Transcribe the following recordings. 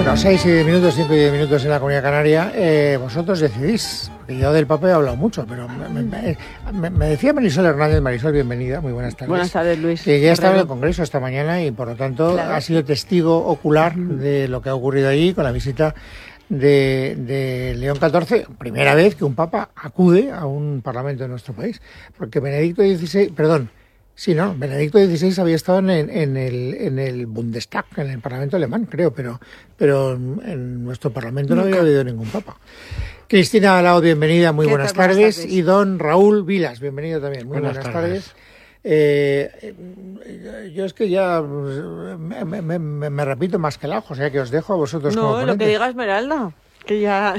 Bueno, 6 y 10 minutos, 5 y 10 minutos en la Comunidad Canaria. Vosotros decidís, porque yo del Papa he hablado mucho, pero me decía Marisol Hernández. Marisol, bienvenida, muy buenas tardes. Buenas tardes, Luis. Que ya estaba en el Congreso esta mañana y por lo tanto ha sido testigo ocular de lo que ha ocurrido allí con la visita de León XIV, primera vez que un Papa acude a un parlamento de nuestro país, porque Benedicto XVI había estado en el Bundestag, en el Parlamento alemán, creo, pero en nuestro Parlamento no había habido ningún Papa. Cristina Alao, bienvenida, muy buenas tardes. Y don Raúl Vilas, bienvenido también, muy buenas tardes. Yo es que ya me repito más que el ajo, o sea que os dejo a vosotros como ponentes. No, lo que diga Esmeralda, que ya...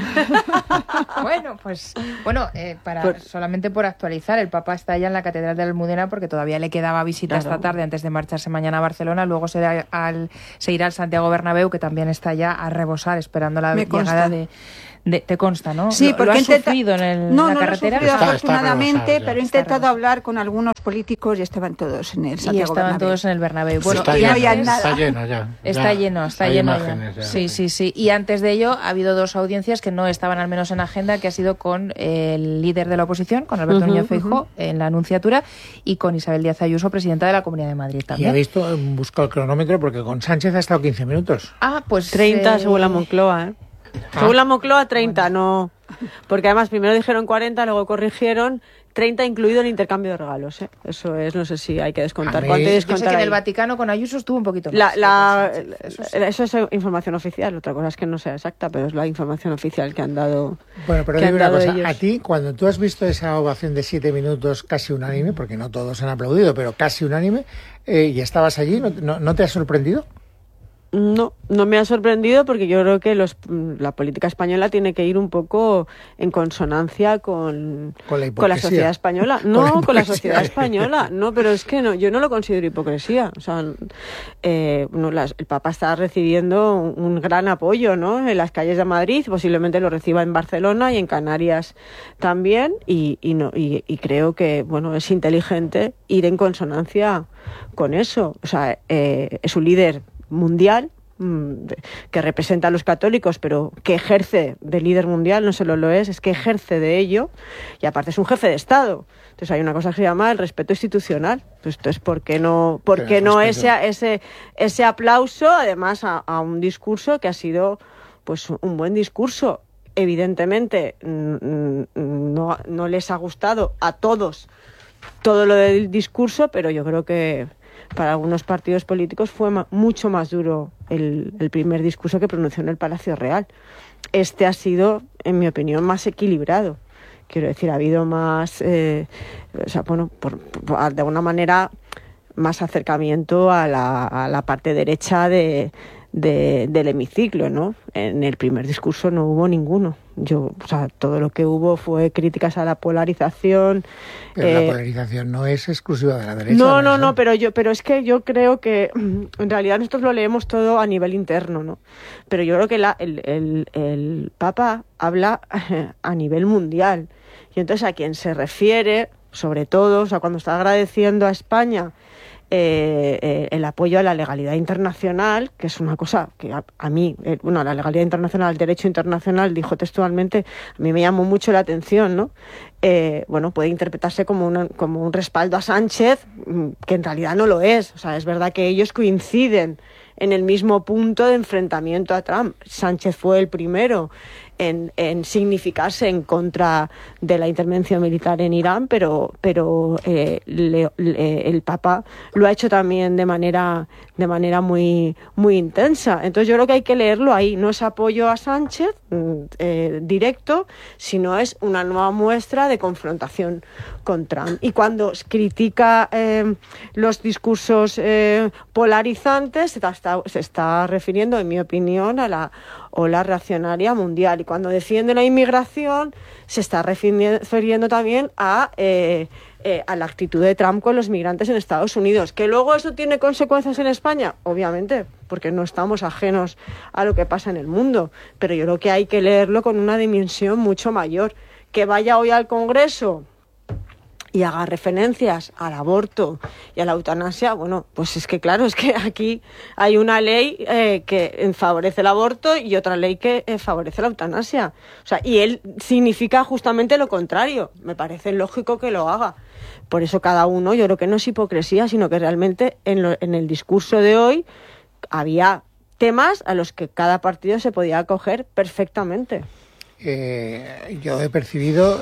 solamente por actualizar, el Papa está ya en la Catedral de la Almudena porque todavía le quedaba visita esta tarde antes de marcharse mañana a Barcelona, luego se irá al Santiago Bernabéu, que también está ya a rebosar esperando la llegada de... ¿Te consta, no? Sí, porque ¿Lo has sufrido en la carretera? No, afortunadamente, pero he intentado hablar con algunos políticos y estaban todos en el Santiago Bernabéu. Todos en el Bernabéu. Bueno, está lleno ya. Está lleno ya. Sí. Y antes de ello ha habido dos audiencias que no estaban al menos en agenda, que ha sido con el líder de la oposición, con Alberto Núñez Feijóo, en la Anunciatura, y con Isabel Díaz Ayuso, presidenta de la Comunidad de Madrid también. Y ha visto, buscado el cronómetro, porque con Sánchez ha estado 15 minutos. Pues 30 según la Moncloa, ¿eh? Según la Moncloa, 30, no. Porque además primero dijeron 40, luego corrigieron 30, incluido el intercambio de regalos, ¿eh? Eso es, no sé si hay que descontar. ¿Cuánto hay que descontar? Yo sé que en el Vaticano con Ayuso estuvo un poquito más. Eso es información oficial, otra cosa es que no sea exacta, pero es la información oficial que han dado. Bueno, pero dime una cosa, ellos. A ti, cuando tú has visto esa ovación de 7 minutos casi unánime, porque no todos han aplaudido, pero casi unánime, y estabas allí, ¿no te ha sorprendido? No me ha sorprendido porque yo creo que la política española tiene que ir un poco en consonancia con la sociedad española. No, con la sociedad española. No, pero es que no, yo no lo considero hipocresía. O sea, el Papa está recibiendo un gran apoyo, ¿no? En las calles de Madrid, posiblemente lo reciba en Barcelona y en Canarias también. Y creo que, bueno, es inteligente ir en consonancia con eso. O sea, es un líder mundial que representa a los católicos, pero que ejerce de líder mundial, no solo lo es que ejerce de ello, y aparte es un jefe de Estado. Entonces hay una cosa que se llama el respeto institucional. Entonces, ¿por qué no ese aplauso, además a un discurso que ha sido pues un buen discurso? Evidentemente no les ha gustado a todos todo lo del discurso, pero yo creo que para algunos partidos políticos fue mucho más duro el primer discurso que pronunció en el Palacio Real. Este ha sido, en mi opinión, más equilibrado. Quiero decir, ha habido más, de alguna manera, más acercamiento a la parte derecha del hemiciclo, ¿no? En el primer discurso no hubo ninguno. Todo lo que hubo fue críticas a la polarización. Pero la polarización no es exclusiva de la derecha. No, pero es que yo creo que en realidad nosotros lo leemos todo a nivel interno, ¿no? Pero yo creo que el Papa habla a nivel mundial. Y entonces a quien se refiere, sobre todo, cuando está agradeciendo a España el apoyo a la legalidad internacional, que es una cosa que a mí, la legalidad internacional, el derecho internacional, dijo textualmente, a mí me llamó mucho la atención, ¿no? Puede interpretarse como un respaldo a Sánchez, que en realidad no lo es. O sea, es verdad que ellos coinciden en el mismo punto de enfrentamiento a Trump. Sánchez fue el primero en significarse en contra de la intervención militar en Irán, pero el Papa lo ha hecho también de manera muy, muy intensa. Entonces yo creo que hay que leerlo ahí. No es apoyo a Sánchez directo, sino es una nueva muestra de confrontación con Trump. Y cuando critica los discursos polarizantes, se está refiriendo, en mi opinión, a la ola reaccionaria mundial. Y cuando defiende la inmigración, se está refiriendo también a la actitud de Trump con los migrantes en Estados Unidos. ¿Que luego eso tiene consecuencias en España? Obviamente, porque no estamos ajenos a lo que pasa en el mundo. Pero yo creo que hay que leerlo con una dimensión mucho mayor. Que vaya hoy al Congreso y haga referencias al aborto y a la eutanasia, bueno, pues es que claro, es que aquí hay una ley que favorece el aborto y otra ley que favorece la eutanasia. O sea, y él significa justamente lo contrario. Me parece lógico que lo haga. Por eso cada uno, yo creo que no es hipocresía, sino que realmente en el discurso de hoy había temas a los que cada partido se podía acoger perfectamente. Yo he percibido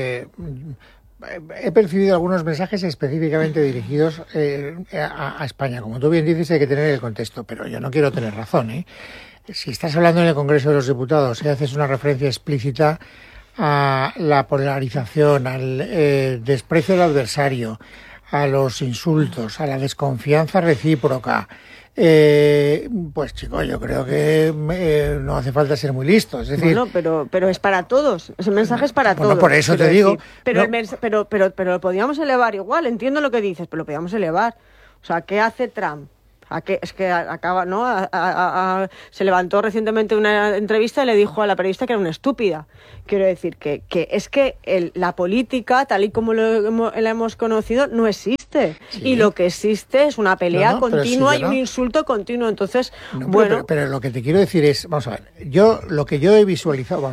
algunos mensajes específicamente dirigidos a España. Como tú bien dices, hay que tener el contexto, pero yo no quiero tener razón, ¿eh? Si estás hablando en el Congreso de los Diputados y haces una referencia explícita a la polarización, al desprecio del adversario, a los insultos, a la desconfianza recíproca, pues chico, yo creo que no hace falta ser muy listo. Es decir, bueno, pero es para todos. Ese mensaje es para todos. Por eso te digo. Pero lo podíamos elevar igual. Entiendo lo que dices, pero lo podíamos elevar. O sea, ¿qué hace Trump? Es que acaba, ¿no? Se levantó recientemente una entrevista y le dijo a la periodista que era una estúpida. Quiero decir que es que la política, tal y como la hemos conocido, no existe. Sí. Y lo que existe es una pelea continua y un insulto continuo. Entonces, bueno. Pero lo que te quiero decir es, vamos a ver, lo que yo he visualizado,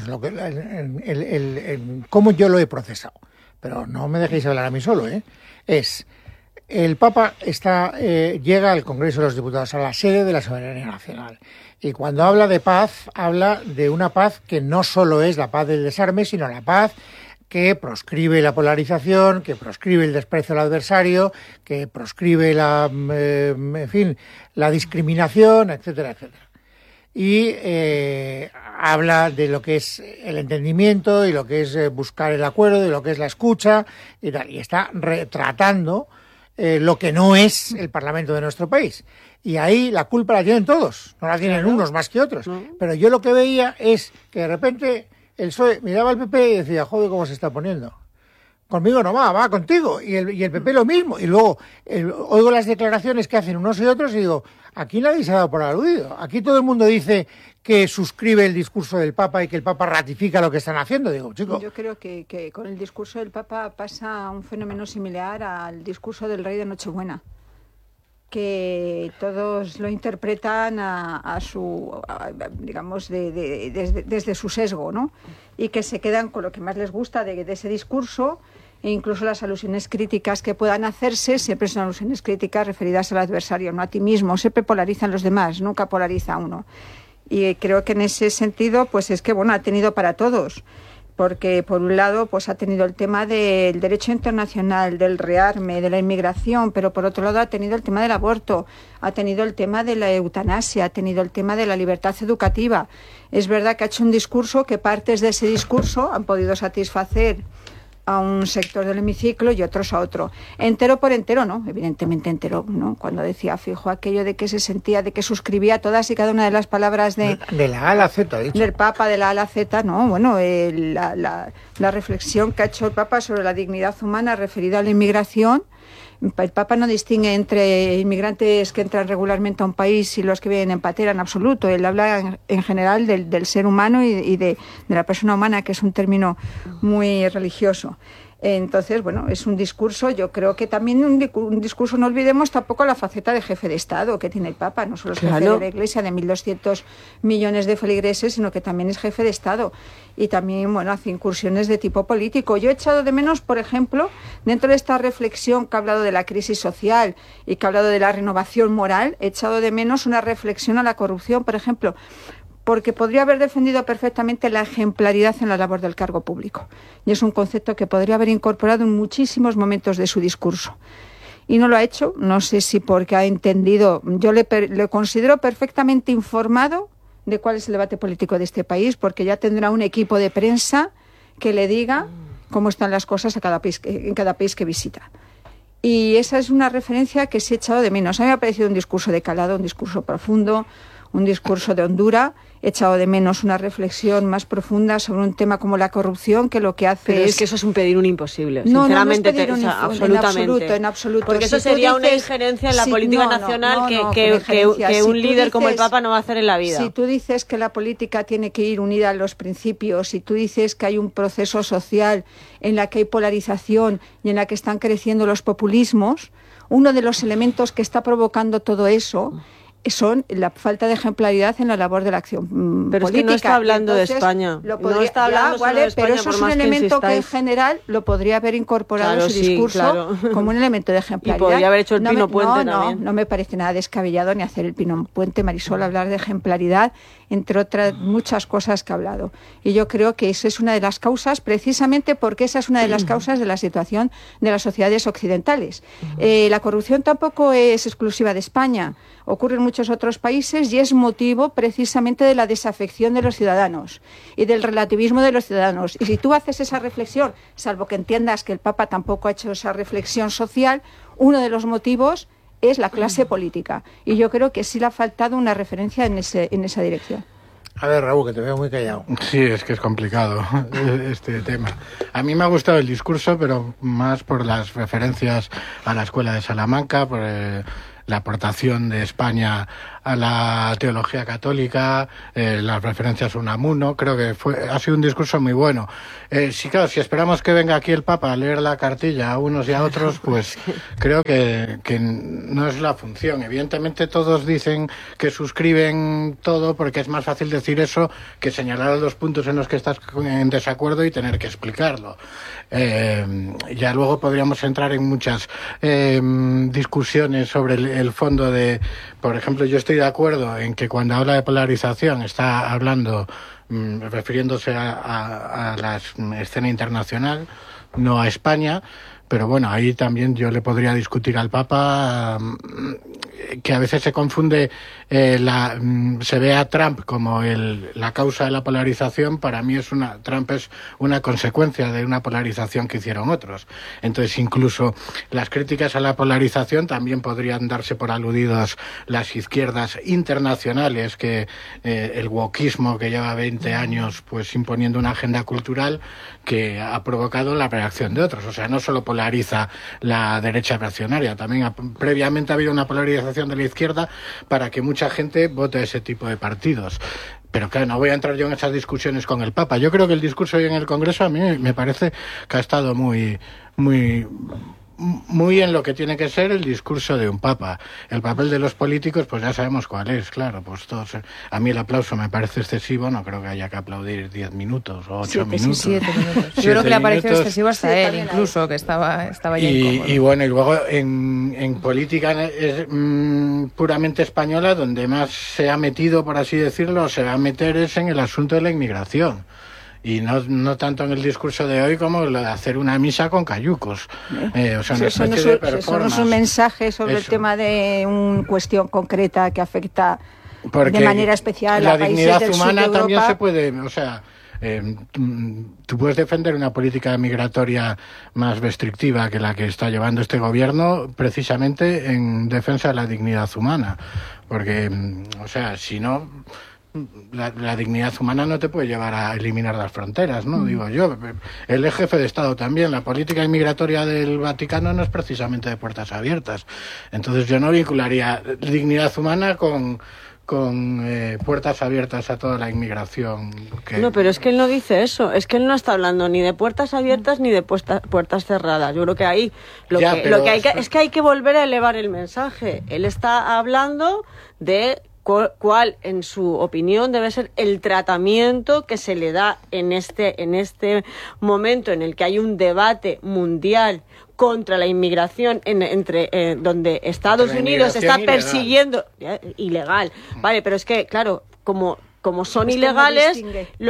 cómo yo lo he procesado, pero no me dejéis hablar a mí solo, es... El Papa llega al Congreso de los Diputados, a la sede de la soberanía nacional. Y cuando habla de paz, habla de una paz que no solo es la paz del desarme, sino la paz que proscribe la polarización, que proscribe el desprecio al adversario, que proscribe la discriminación, etcétera, etcétera. Y habla de lo que es el entendimiento y lo que es buscar el acuerdo y lo que es la escucha y tal. Y está retratando lo que no es el Parlamento de nuestro país. Y ahí la culpa la tienen todos, no la tienen unos más que otros. No. Pero yo lo que veía es que de repente el PSOE miraba al PP y decía, joder, cómo se está poniendo. Conmigo no va contigo. Y el PP lo mismo. Y luego oigo las declaraciones que hacen unos y otros y digo, aquí nadie se ha dado por aludido. Aquí todo el mundo dice que suscribe el discurso del Papa y que el Papa ratifica lo que están haciendo. Digo, chico. Yo creo que con el discurso del Papa pasa un fenómeno similar al discurso del Rey de Nochebuena, que todos lo interpretan digamos, desde su sesgo, ¿no? Y que se quedan con lo que más les gusta de ese discurso, e incluso las alusiones críticas que puedan hacerse siempre son alusiones críticas referidas al adversario, no a ti mismo. Siempre polarizan los demás, nunca polariza uno. Y creo que en ese sentido, pues es que, bueno, ha tenido para todos. Porque, por un lado, pues ha tenido el tema del derecho internacional, del rearme, de la inmigración, pero por otro lado ha tenido el tema del aborto, ha tenido el tema de la eutanasia, ha tenido el tema de la libertad educativa. Es verdad que ha hecho un discurso que partes de ese discurso han podido satisfacer a un sector del hemiciclo y otros a otro. Entero por entero, ¿no? Evidentemente entero, ¿no? Cuando decía Fijo aquello de que se sentía, de que suscribía todas y cada una de las palabras de la A a la Z, dicho. Del Papa, de la A a la Z, ¿no? Bueno, la reflexión que ha hecho el Papa sobre la dignidad humana referida a la inmigración. El Papa no distingue entre inmigrantes que entran regularmente a un país y los que vienen en patera en absoluto. Él habla en general del ser humano y de la persona humana, que es un término muy religioso. Entonces, bueno, es un discurso, yo creo que también un discurso, no olvidemos tampoco la faceta de jefe de Estado que tiene el Papa, no solo es jefe de la Iglesia de 1.200 millones de feligreses, sino que también es jefe de Estado y también, bueno, hace incursiones de tipo político. Yo he echado de menos, por ejemplo, dentro de esta reflexión que ha hablado de la crisis social y que ha hablado de la renovación moral, he echado de menos una reflexión a la corrupción, por ejemplo, porque podría haber defendido perfectamente la ejemplaridad en la labor del cargo público. Y es un concepto que podría haber incorporado en muchísimos momentos de su discurso. Y no lo ha hecho, no sé si porque ha entendido, yo le considero perfectamente informado de cuál es el debate político de este país, porque ya tendrá un equipo de prensa que le diga cómo están las cosas en cada país que visita. Y esa es una referencia que se ha echado de menos. A mí me ha parecido un discurso de calado, un discurso profundo, un discurso de hondura. He echado de menos una reflexión más profunda sobre un tema como la corrupción, que lo que hace Pero es que eso es pedir un imposible, sinceramente, absolutamente. En absoluto. Porque eso sería una injerencia en la política nacional que un líder como el Papa no va a hacer en la vida. Si tú dices que la política tiene que ir unida a los principios, si tú dices que hay un proceso social en la que hay polarización y en la que están creciendo los populismos, uno de los elementos que está provocando todo eso son la falta de ejemplaridad en la labor de la acción pero política. Es que no está hablando de España. No está hablando solo de España, pero eso es un elemento que en general lo podría haber incorporado en su discurso como un elemento de ejemplaridad. Y podría haber hecho el Pino Puente también. No me parece nada descabellado ni hacer el Pino Puente, Marisol, hablar de ejemplaridad, entre otras muchas cosas que ha hablado. Y yo creo que esa es una de las causas, precisamente porque esa es una de las causas de la situación de las sociedades occidentales. La corrupción tampoco es exclusiva de España. Ocurre en muchos otros países y es motivo precisamente de la desafección de los ciudadanos y del relativismo de los ciudadanos. Y si tú haces esa reflexión, salvo que entiendas que el Papa tampoco ha hecho esa reflexión social, uno de los motivos es la clase política. Y yo creo que sí le ha faltado una referencia en esa dirección. A ver, Raúl, que te veo muy callado. Sí, es que es complicado este tema. A mí me ha gustado el discurso, pero más por las referencias a la Escuela de Salamanca, por la aportación de España a la teología católica, las referencias a Unamuno. Creo que ha sido un discurso muy bueno. Sí, claro, si esperamos que venga aquí el Papa a leer la cartilla a unos y a otros, pues creo que no es la función. Evidentemente todos dicen que suscriben todo, porque es más fácil decir eso que señalar los puntos en los que estás en desacuerdo y tener que explicarlo. Ya luego podríamos entrar en muchas discusiones sobre el fondo de, por ejemplo, yo estoy de acuerdo en que cuando habla de polarización está hablando, refiriéndose a la escena internacional, no a España, pero bueno, ahí también yo le podría discutir al Papa que a veces se confunde, se ve a Trump como la causa de la polarización. Para mí Trump es una consecuencia de una polarización que hicieron otros. Entonces, incluso las críticas a la polarización también podrían darse por aludidos las izquierdas internacionales, que el wokismo, que lleva 20 años pues imponiendo una agenda cultural que ha provocado la reacción de otros. O sea, no solo polariza la derecha reaccionaria, también previamente ha habido una polarización de la izquierda para que mucha gente vote a ese tipo de partidos. Pero claro, no voy a entrar yo en esas discusiones con el Papa. Yo creo que el discurso hoy en el Congreso a mí me parece que ha estado muy en lo que tiene que ser el discurso de un Papa. El papel de los políticos, pues ya sabemos cuál es, claro. Pues todos. A mí el aplauso me parece excesivo, no creo que haya que aplaudir 10 minutos o 8 minutos. 7 minutos. Yo creo que le ha parecido excesivo hasta él, incluso, que estaba ya incómodo. Y bueno, y luego en política puramente española, donde más se ha metido, por así decirlo, se va a meter es en el asunto de la inmigración. Y no tanto en el discurso de hoy como lo de hacer una misa con cayucos. O sea, eso no es un mensaje sobre el tema de una cuestión concreta que afecta de manera especial a países del sur de Europa. La dignidad humana también se puede, o sea, tú puedes defender una política migratoria más restrictiva que la que está llevando este gobierno, precisamente en defensa de la dignidad humana. Porque, o sea, si no, la dignidad humana no te puede llevar a eliminar las fronteras, ¿no? Digo yo. Él es jefe de Estado también. La política inmigratoria del Vaticano no es precisamente de puertas abiertas. Entonces yo no vincularía dignidad humana con puertas abiertas a toda la inmigración. No, pero es que él no dice eso. Es que él no está hablando ni de puertas abiertas ni de puertas cerradas. Yo creo que ahí es que hay que volver a elevar el mensaje. Él está hablando de cuál, en su opinión, debe ser el tratamiento que se le da en este momento en el que hay un debate mundial contra la inmigración donde Estados Unidos está persiguiendo ilegal. Vale, pero es que, claro, como son ilegales,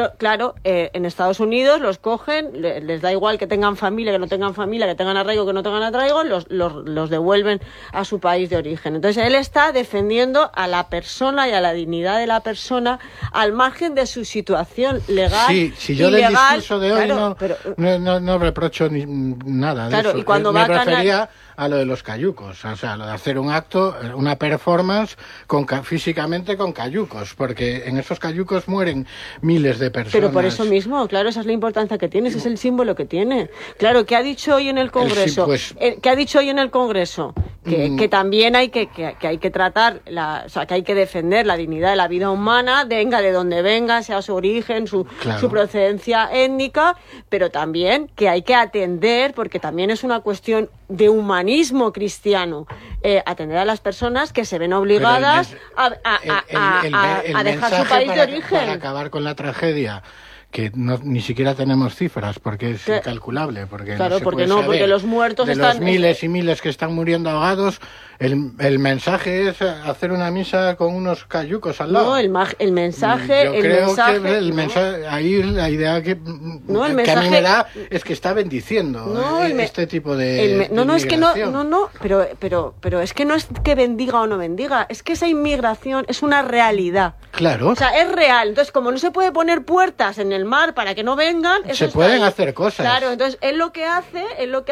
en Estados Unidos los cogen, les da igual que tengan familia, que no tengan familia, que tengan arraigo, que no tengan arraigo, los devuelven a su país de origen. Entonces él está defendiendo a la persona y a la dignidad de la persona al margen de su situación legal. Sí, si yo ilegal, del discurso de hoy no reprocho nada de eso. Y cuando me refería a lo de los cayucos, o sea, lo de hacer un acto, una performance físicamente con cayucos, porque en esos cayucos mueren miles de personas. Pero por eso mismo, claro, esa es la importancia que tiene, ese es el símbolo que tiene. Claro, ¿qué ha dicho hoy en el Congreso? ¿Qué ha dicho hoy en el Congreso? Que también hay que tratar, o sea, que hay que defender la dignidad de la vida humana, venga de donde venga, sea su origen, su procedencia étnica, pero también que hay que atender, porque también es una cuestión de humanismo cristiano, atender a las personas que se ven obligadas a dejar su país de origen. Para acabar con la tragedia, que ni siquiera tenemos cifras, porque es incalculable, porque claro, no se porque puede saber porque los muertos de están... los miles y miles que están muriendo ahogados. El mensaje es hacer una misa con unos cayucos al lado. No, el mensaje... Yo creo que el mensaje, ahí la idea que a mí me da es que está bendiciendo este tipo de es que pero es que no es que bendiga o no bendiga, es que esa inmigración es una realidad. Claro. O sea, es real. Entonces, como no se puede poner puertas en el mar para que no vengan... Se pueden hacer cosas. Claro, entonces él lo que hace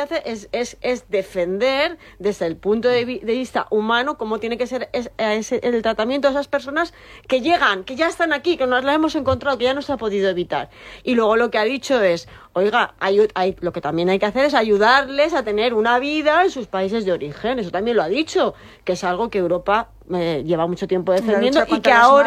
es defender desde el punto de vista humano cómo tiene que ser el tratamiento de esas personas que llegan, que ya están aquí, que nos las hemos encontrado, que ya no se ha podido evitar. Y luego lo que ha dicho es, oiga, lo que también hay que hacer es ayudarles a tener una vida en sus países de origen. Eso también lo ha dicho, que es algo que Europa lleva mucho tiempo defendiendo y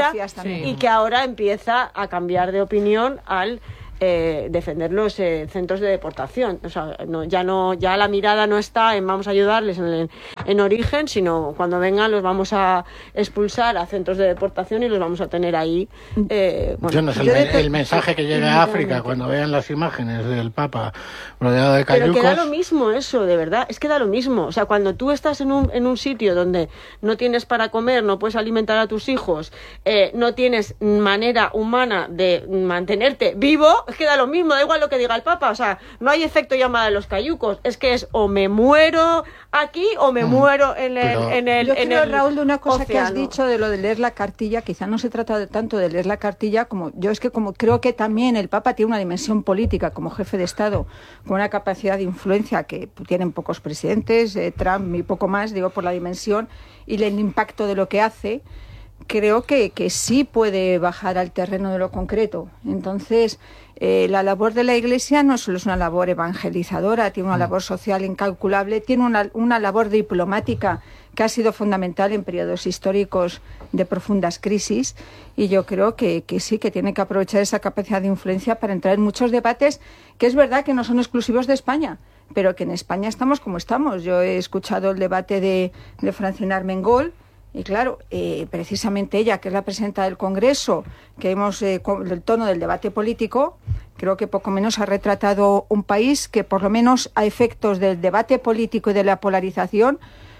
que ahora empieza a cambiar de opinión al defender los centros de deportación. O sea, ya la mirada no está en vamos a ayudarles en origen, sino cuando vengan los vamos a expulsar a centros de deportación y los vamos a tener ahí. Yo no sé el mensaje que llegue a África cuando vean las imágenes del Papa rodeado de cayucos. Pero que da lo mismo eso, de verdad, es que da lo mismo. O sea, cuando tú estás en un sitio donde no tienes para comer, no puedes alimentar a tus hijos, no tienes manera humana de mantenerte vivo, es que da lo mismo, da igual lo que diga el Papa. O sea, no hay efecto llamada de los cayucos, es que es o me muero aquí o me muero en el Yo creo, Raúl, de una cosa océano. que has dicho de lo de leer la cartilla, quizá no se trata tanto de leer la cartilla como creo que también el Papa tiene una dimensión política como jefe de Estado, con una capacidad de influencia que tienen pocos presidentes, Trump y poco más, digo, por la dimensión y el impacto de lo que hace. Creo que sí puede bajar al terreno de lo concreto. Entonces, la labor de la Iglesia no solo es una labor evangelizadora, tiene una labor social incalculable, tiene una labor diplomática que ha sido fundamental en periodos históricos de profundas crisis, y yo creo que sí, que tiene que aprovechar esa capacidad de influencia para entrar en muchos debates que es verdad que no son exclusivos de España, pero que en España estamos como estamos. Yo he escuchado el debate de Francina Armengol, y claro, precisamente ella, que es la presidenta del Congreso, que hemos con el tono del debate político, creo que poco menos ha retratado un país que, por lo menos a efectos del debate político y de la polarización,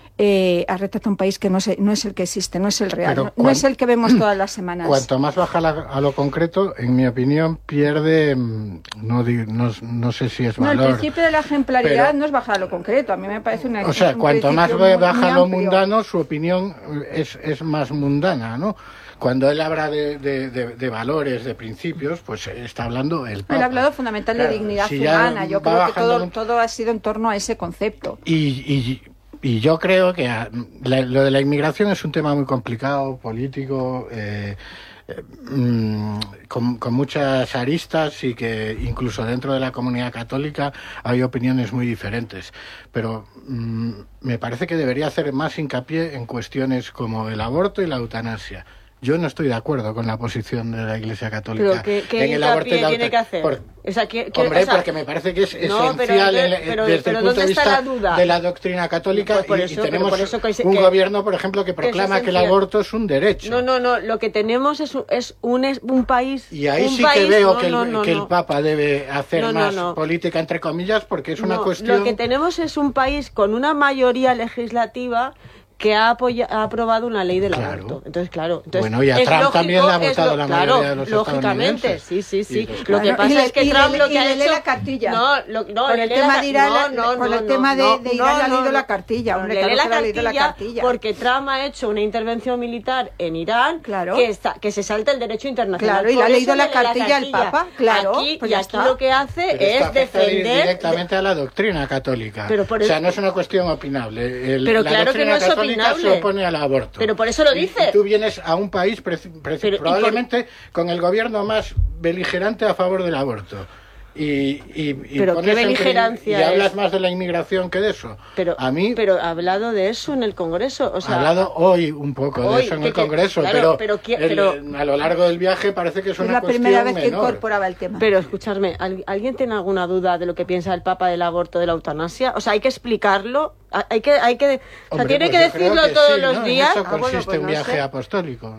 ha retratado un país que no es el que existe, no es el real, no es el que vemos todas las semanas. Cuanto más baja a lo concreto, en mi opinión, pierde, no sé si es valor. No, el principio de la ejemplaridad no es bajar a lo concreto, a mí me parece una... O sea, cuanto más baja a lo mundano, su opinión es más mundana, ¿no? Cuando él habla de valores, de principios, pues está hablando el Papa. Él ha hablado fundamental de dignidad humana. Yo creo que todo ha sido en torno a ese concepto. Y yo creo que lo de la inmigración es un tema muy complicado, político, con muchas aristas, y que incluso dentro de la comunidad católica hay opiniones muy diferentes. Pero me parece que debería hacer más hincapié en cuestiones como el aborto y la eutanasia. Yo no estoy de acuerdo con la posición de la Iglesia Católica ¿Qué en el aborto y la tiene que hacer? Porque me parece que es esencial desde el punto de vista de la doctrina católica, y tenemos un gobierno, por ejemplo, que proclama que el aborto es un derecho. No, lo que tenemos es un país... Y ahí sí que veo que el Papa debe hacer más política, entre comillas, porque es una cuestión... Lo que tenemos es un país con una mayoría legislativa que ha aprobado una ley del aborto. Entonces, claro. Bueno, y a Trump lógico, también le ha votado la mayoría de los lógicamente, sí. Lo que pasa es que Trump lo que ha hecho... la cartilla. Con el tema de Irán, de Irán ha leído la cartilla. Hombre, claro que ha leído la cartilla. Porque Trump ha hecho una intervención militar en Irán que se salta el derecho internacional. Claro, y le ha leído la cartilla al Papa, claro. Aquí lo que hace es defender... directamente a la doctrina católica. O sea, no es una cuestión opinable. Pero claro que no es opinable. Se opone al aborto. Pero por eso lo dice. Y tú vienes a un país probablemente con el gobierno más beligerante a favor del aborto. Pero qué beligerancia y hablas más de la inmigración que de eso. Pero ha hablado de eso en el Congreso. O sea, ha hablado hoy un poco de eso en el Congreso, pero a lo largo del viaje parece que es una cuestión menor. Es la primera vez que incorporaba el tema. Pero escuchadme, ¿alguien tiene alguna duda de lo que piensa el Papa del aborto, de la eutanasia? O sea, hay que explicarlo. Tiene que decirlo todos los días. En eso consiste un viaje apostólico.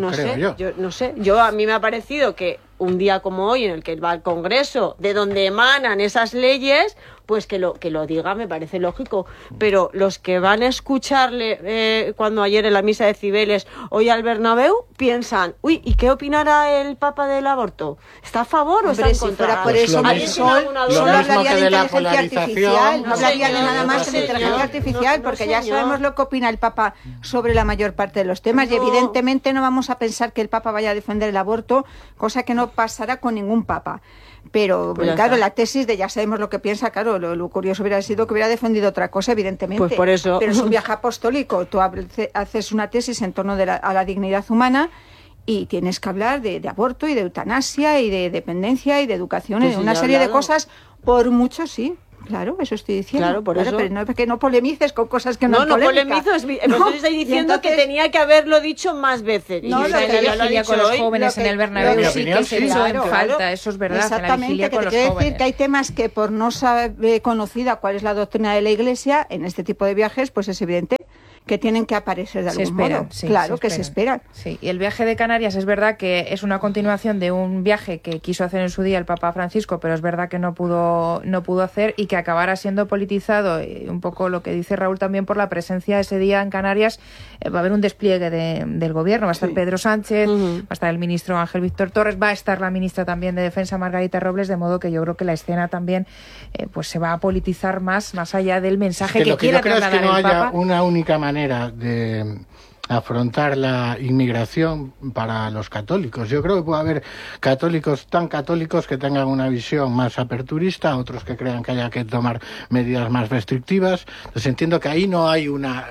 No sé. Yo a mí me ha parecido que un día como hoy, en el que va al Congreso, de donde emanan esas leyes, pues que lo diga, me parece lógico. Pero los que van a escucharle cuando ayer en la misa de Cibeles, hoy al Bernabéu, piensan, ¿y qué opinará el Papa del aborto? ¿Está a favor o está en contra? Si fuera por eso, solo hablaría de inteligencia artificial, no hablaría de nada más que de inteligencia artificial, porque ya sabemos lo que opina el Papa sobre la mayor parte de los temas, y evidentemente no vamos a pensar que el Papa vaya a defender el aborto, cosa que no pasará con ningún Papa. Pero, claro, la tesis de ya sabemos lo que piensa, claro, lo curioso hubiera sido que hubiera defendido otra cosa, evidentemente. Pues por eso. Pero es un viaje apostólico. Tú haces una tesis en torno a la dignidad humana y tienes que hablar de aborto y de eutanasia y de dependencia y de educación y de una serie de cosas, por mucho sí. Claro, eso estoy diciendo. Claro, por eso. Pero no es que no polemices con cosas que no No polemizo, estoy diciendo entonces, que tenía que haberlo dicho más veces. No, lo que ya lo ha dicho con los jóvenes en el Bernabéu sí que se hizo en falta, eso es verdad. Exactamente, que te quiero decir que hay temas que por no saber conocida cuál es la doctrina de la Iglesia, en este tipo de viajes, pues es evidente que tienen que aparecer de algún modo. Sí, claro que se esperan. Sí, y el viaje de Canarias es verdad que es una continuación de un viaje que quiso hacer en su día el Papa Francisco, pero es verdad que no pudo hacer y que acabará siendo politizado, un poco lo que dice Raúl también por la presencia ese día en Canarias. Va a haber un despliegue del gobierno, va a estar Pedro Sánchez, va a estar el ministro Ángel Víctor Torres, va a estar la ministra también de Defensa Margarita Robles, de modo que yo creo que la escena también pues se va a politizar más allá del mensaje que quiera trasladar el Papa. Lo que yo creo es que no haya una única manera de afrontar la inmigración para los católicos. Yo creo que puede haber católicos tan católicos que tengan una visión más aperturista, otros que crean que haya que tomar medidas más restrictivas. Entonces entiendo que ahí no hay una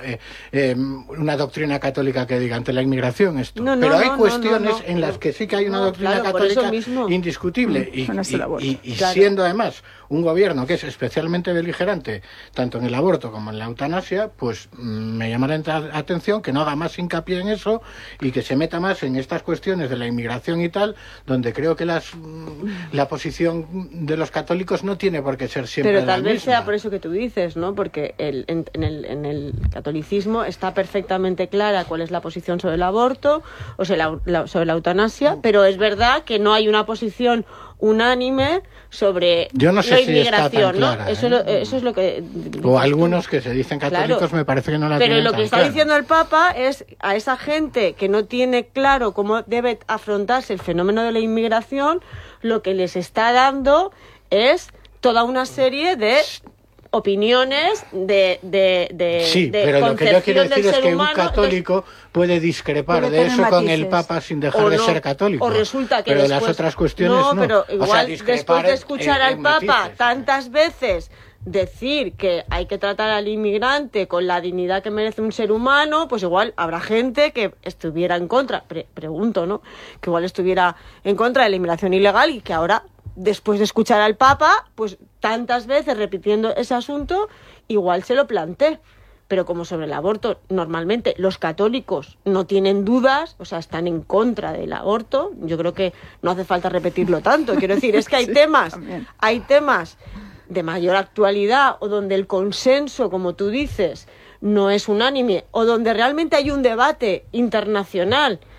doctrina católica que diga ante la inmigración esto. Pero hay cuestiones en las que sí que hay una doctrina católica indiscutible y siendo además un gobierno que es especialmente beligerante tanto en el aborto como en la eutanasia, pues me llama la atención que no haga más hincapié en eso y que se meta más en estas cuestiones de la inmigración y tal, donde creo que la posición de los católicos no tiene por qué ser siempre la misma. Pero tal vez sea por eso que tú dices, ¿no? Porque en el catolicismo está perfectamente clara cuál es la posición sobre el aborto o sobre la eutanasia, pero es verdad que no hay una posición unánime sobre yo no sé la si inmigración, está tan clara, ¿no? Eso es lo que... O algunos que se dicen católicos me parece que no la tienen tan clara. Pero lo que está diciendo el Papa es a esa gente que no tiene claro cómo debe afrontarse el fenómeno de la inmigración, lo que les está dando es toda una serie de opiniones pero lo que yo quiero decir es que un católico puede discrepar de eso con el Papa sin dejar de ser católico. O resulta que pero después, las otras cuestiones no. Pero igual después de escuchar al Papa tantas veces decir que hay que tratar al inmigrante con la dignidad que merece un ser humano, pues igual habrá gente que estuviera en contra, pregunto, ¿no? Que igual estuviera en contra de la inmigración ilegal y que ahora, después de escuchar al Papa, pues tantas veces repitiendo ese asunto, igual se lo plantea. Pero como sobre el aborto, normalmente los católicos no tienen dudas, o sea, están en contra del aborto, yo creo que no hace falta repetirlo tanto. Quiero decir, es que hay temas de mayor actualidad o donde el consenso, como tú dices, no es unánime, o donde realmente hay un debate internacional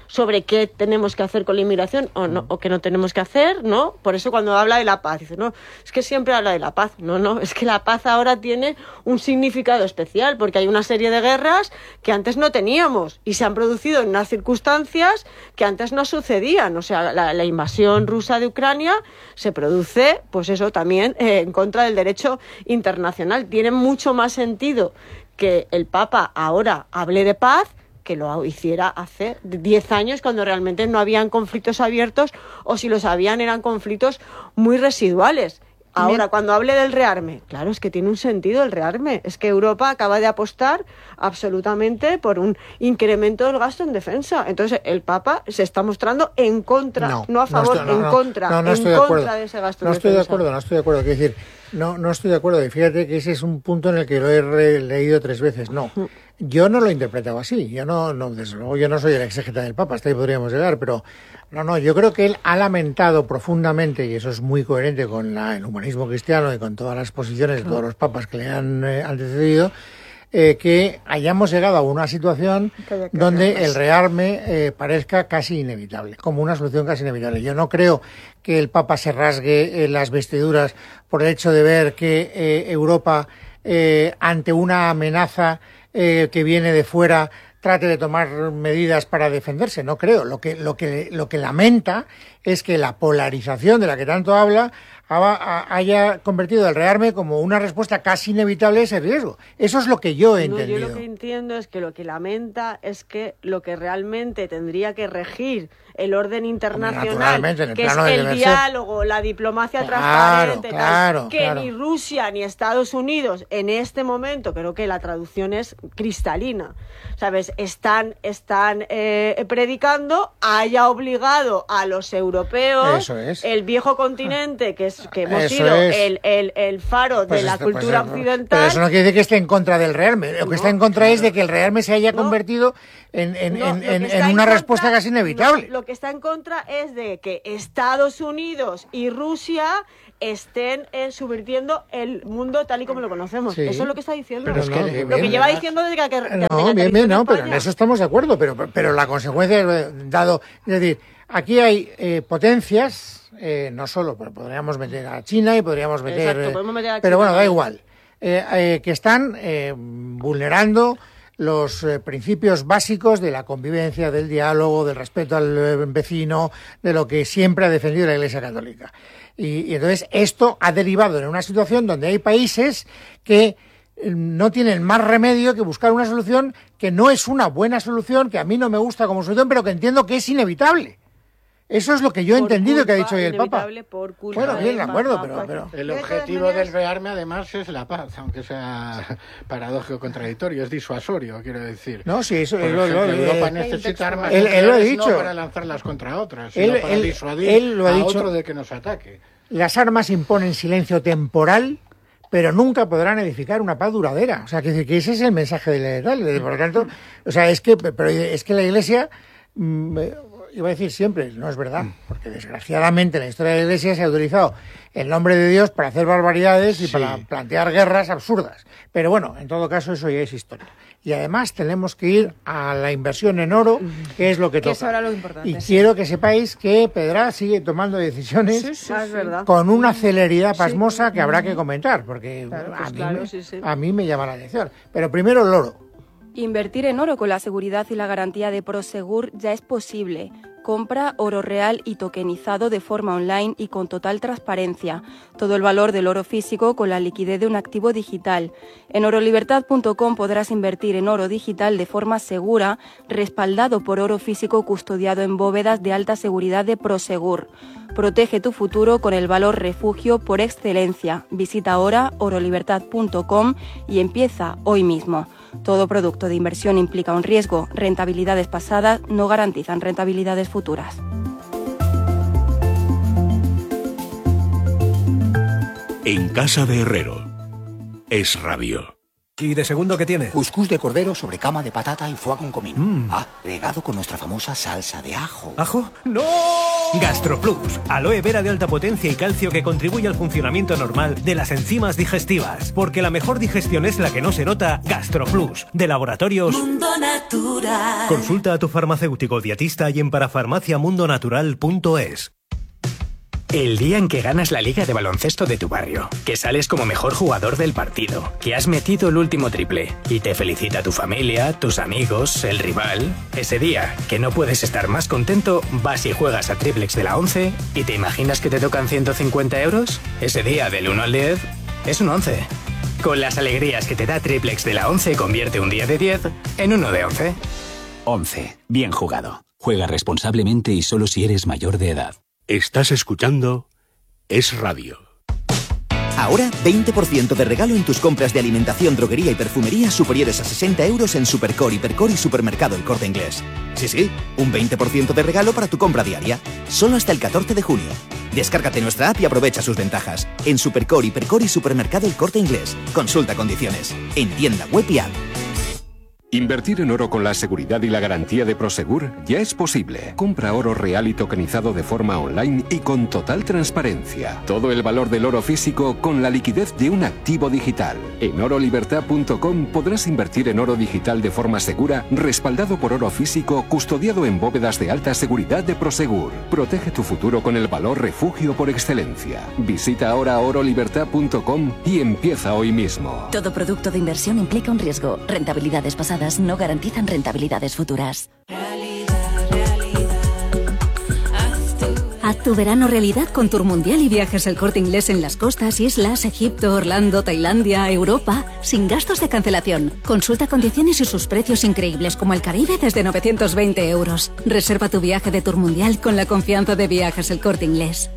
sobre qué tenemos que hacer con la inmigración o qué no tenemos que hacer, ¿no? Por eso cuando habla de la paz, dice, no, es que siempre habla de la paz. No, es que la paz ahora tiene un significado especial, porque hay una serie de guerras que antes no teníamos y se han producido en unas circunstancias que antes no sucedían. O sea, la invasión rusa de Ucrania se produce, pues eso, también en contra del derecho internacional. Tiene mucho más sentido que el Papa ahora hable de paz que lo hiciera hace 10 años, cuando realmente no habían conflictos abiertos, o si los habían eran conflictos muy residuales. Ahora, cuando hable del rearme, claro, es que tiene un sentido el rearme. Es que Europa acaba de apostar absolutamente por un incremento del gasto en defensa. Entonces, el Papa se está mostrando en contra, no a favor, en contra de ese gasto en defensa. No estoy de acuerdo. Quiero decir, no estoy de acuerdo. Y fíjate que ese es un punto en el que lo he leído 3 veces. No, yo no lo he interpretado así. Yo no, desde luego, yo no soy el exégeta del Papa, hasta ahí podríamos llegar, pero yo creo que él ha lamentado profundamente, y eso es muy coherente con el humanismo cristiano y con todas las posiciones de todos los papas que le han antecedido, que hayamos llegado a una situación donde el rearme parezca casi inevitable, como una solución casi inevitable. Yo no creo que el Papa se rasgue las vestiduras por el hecho de ver que Europa, ante una amenaza que viene de fuera, trate de tomar medidas para defenderse. No creo. Lo que lamenta es que la polarización de la que tanto habla haya convertido el rearme como una respuesta casi inevitable a ese riesgo. Eso es lo que yo he entendido. Yo lo que entiendo es que lo que lamenta es que lo que realmente tendría que regir el orden internacional, que es el diálogo, la diplomacia transparente, que ni Rusia ni Estados Unidos en este momento, creo que la traducción es cristalina, ¿sabes? Están predicando, haya obligado a los europeos, el viejo continente, que hemos sido el faro de la cultura occidental. Pero eso no quiere decir que esté en contra del rearme. Lo que está en contra es de que el rearme se haya convertido en una respuesta casi inevitable. Lo que está en contra es de que Estados Unidos y Rusia estén subvirtiendo el mundo tal y como lo conocemos. Sí. Eso es lo que está diciendo. Pero es que, lo que lleva diciendo desde que pero en eso estamos de acuerdo. Pero la consecuencia, es decir, aquí hay potencias, no solo, pero podríamos meter a China y podríamos meter... Exacto, podemos meter a China. Pero bueno, da igual. Que están vulnerando los principios básicos de la convivencia, del diálogo, del respeto al vecino, de lo que siempre ha defendido la Iglesia Católica. Y entonces esto ha derivado en una situación donde hay países que no tienen más remedio que buscar una solución que no es una buena solución, que a mí no me gusta como solución, pero que entiendo que es inevitable. Eso es lo que yo he entendido que ha dicho hoy el Papa. Bueno, bien, de acuerdo, pero... El objetivo del rearme, además, es la paz, aunque sea paradójico contradictorio, es disuasorio, quiero decir. No, sí, eso... Europa necesita armas él lo ha dicho. No para lanzarlas contra otras, sino para disuadir a otro de que nos ataque. Las armas imponen silencio temporal, pero nunca podrán edificar una paz duradera. O sea, que ese es el mensaje de la por lo tanto, o sea, es que la Iglesia... iba a decir siempre, no es verdad, porque desgraciadamente en la historia de la Iglesia se ha utilizado el nombre de Dios para hacer barbaridades y para plantear guerras absurdas. Pero bueno, en todo caso eso ya es historia. Y además tenemos que ir a la inversión en oro, que es lo que toca. Es ahora lo importante, quiero que sepáis que Pedra sigue tomando decisiones es verdad, con una celeridad pasmosa que habrá que comentar, porque claro, a mí me llama la atención. Pero primero el oro. Invertir en oro con la seguridad y la garantía de Prosegur ya es posible. Compra oro real y tokenizado de forma online y con total transparencia. Todo el valor del oro físico con la liquidez de un activo digital. En orolibertad.com podrás invertir en oro digital de forma segura, respaldado por oro físico custodiado en bóvedas de alta seguridad de Prosegur. Protege tu futuro con el valor refugio por excelencia. Visita ahora orolibertad.com y empieza hoy mismo. Todo producto de inversión implica un riesgo. Rentabilidades pasadas no garantizan rentabilidades futuras. En casa de Herrero. Es Radio. ¿Y de segundo qué tiene? Cuscús de cordero sobre cama de patata y foie con comino. Regado con nuestra famosa salsa de ajo. ¿Ajo? ¡No! GastroPlus, aloe vera de alta potencia y calcio que contribuye al funcionamiento normal de las enzimas digestivas. Porque la mejor digestión es la que no se nota. GastroPlus, de Laboratorios Mundo Natural. Consulta a tu farmacéutico dietista y en parafarmaciamundonatural.es. El día en que ganas la liga de baloncesto de tu barrio, que sales como mejor jugador del partido, que has metido el último triple y te felicita tu familia, tus amigos, el rival. Ese día, que no puedes estar más contento, vas y juegas a Triplex de la 11 y te imaginas que te tocan 150 euros. Ese día, del 1 al 10, es un 11. Con las alegrías que te da Triplex de la 11, convierte un día de 10 en uno de 11. 11. Bien jugado. Juega responsablemente y solo si eres mayor de edad. Estás escuchando Es Radio. Ahora 20% de regalo en tus compras de alimentación, droguería y perfumería superiores a 60 euros en Supercore, Hipercore y Supermercado El Corte Inglés. Sí, un 20% de regalo para tu compra diaria. Solo hasta el 14 de junio. Descárgate nuestra app y aprovecha sus ventajas. En Supercore, Hipercore y Supermercado El Corte Inglés. Consulta condiciones. En tienda web y app. Invertir en oro con la seguridad y la garantía de Prosegur ya es posible. Compra oro real y tokenizado de forma online y con total transparencia. Todo el valor del oro físico con la liquidez de un activo digital. En orolibertad.com podrás invertir en oro digital de forma segura, respaldado por oro físico, custodiado en bóvedas de alta seguridad de Prosegur. Protege tu futuro con el valor refugio por excelencia. Visita ahora orolibertad.com y empieza hoy mismo. Todo producto de inversión implica un riesgo. Rentabilidades pasadas no garantizan rentabilidades futuras. Haz tu verano realidad con Tour Mundial y Viajes El Corte Inglés en las costas, islas, Egipto, Orlando, Tailandia, Europa, sin gastos de cancelación. Consulta condiciones y sus precios increíbles como el Caribe desde 920 euros. Reserva tu viaje de Tour Mundial con la confianza de Viajes El Corte Inglés.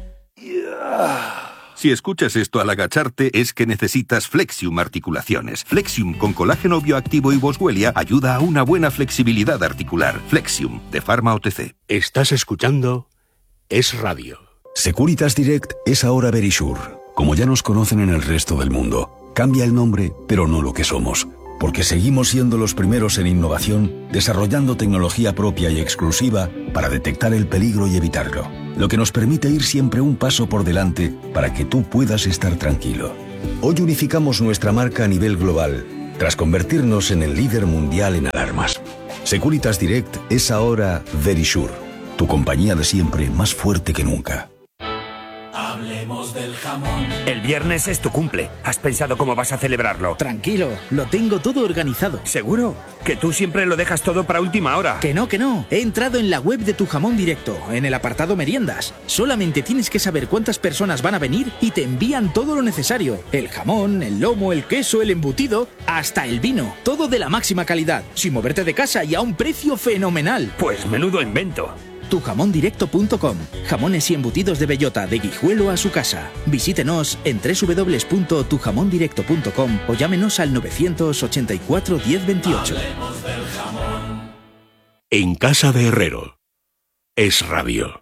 Si escuchas esto al agacharte es que necesitas Flexium Articulaciones. Flexium con colágeno bioactivo y boswellia ayuda a una buena flexibilidad articular. Flexium, de Pharma OTC. Estás escuchando Es Radio. Securitas Direct es ahora Verisure. Como ya nos conocen en el resto del mundo, cambia el nombre, pero no lo que somos. Porque seguimos siendo los primeros en innovación, desarrollando tecnología propia y exclusiva para detectar el peligro y evitarlo. Lo que nos permite ir siempre un paso por delante para que tú puedas estar tranquilo. Hoy unificamos nuestra marca a nivel global, tras convertirnos en el líder mundial en alarmas. Securitas Direct es ahora Verisure, tu compañía de siempre más fuerte que nunca. Hablemos del jamón. El viernes es tu cumple. ¿Has pensado cómo vas a celebrarlo? Tranquilo, lo tengo todo organizado. ¿Seguro? Que tú siempre lo dejas todo para última hora. Que no. He entrado en la web de Tu Jamón Directo, en el apartado meriendas. Solamente tienes que saber cuántas personas van a venir y te envían todo lo necesario. El jamón, el lomo, el queso, el embutido, hasta el vino. Todo de la máxima calidad, sin moverte de casa y a un precio fenomenal. Pues menudo invento. Tujamondirecto.com. Jamones y embutidos de bellota, de Guijuelo a su casa. Visítenos en www.tujamondirecto.com o llámenos al 984 1028. En casa de Herrero. Es Radio.